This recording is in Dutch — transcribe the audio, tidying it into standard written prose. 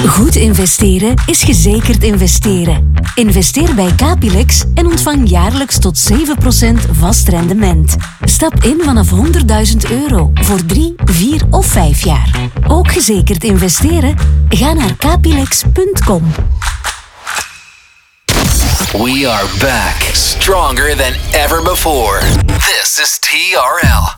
Goed investeren is gezekerd investeren. Investeer bij Capilex en ontvang jaarlijks tot 7% vast rendement. Stap in vanaf €100.000 voor 3, 4 of 5 jaar. Ook gezekerd investeren? Ga naar capilex.com. We are back, stronger than ever before. This is TRL.